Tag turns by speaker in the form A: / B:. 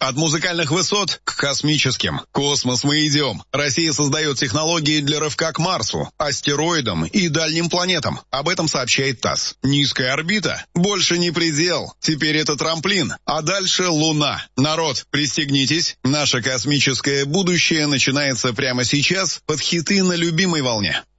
A: От музыкальных высот к космическим. Космос мы идем. Россия создает технологии для рывка к Марсу, астероидам и дальним планетам. Об этом сообщает ТАСС. Низкая орбита. Больше не предел. Теперь это трамплин. А дальше Луна. Народ, пристегнитесь. Наше космическое будущее начинается прямо сейчас под хиты на любимой волне.